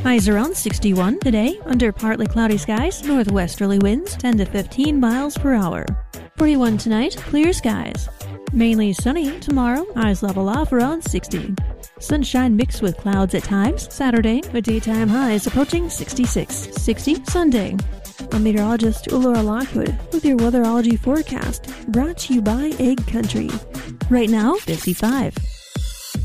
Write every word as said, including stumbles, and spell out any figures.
Highs around sixty-one today, under partly cloudy skies, northwesterly winds ten to fifteen miles per hour. forty-one tonight, clear skies. Mainly sunny tomorrow, highs level off around sixty. Sunshine mixed with clouds at times, Saturday, with daytime highs approaching sixty-six. sixty Sunday. I'm meteorologist Ulora Lockwood with your weatherology forecast, brought to you by Egg Country. Right now, fifty-five.